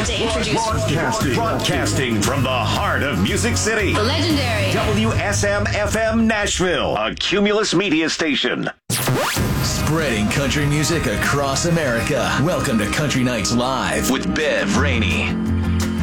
want to introduce Broadcasting from the heart of Music City. the legendary WSM-FM Nashville, a Cumulus media station. Spreading country music across America. Welcome to Country Nights Live with Bev Rainey.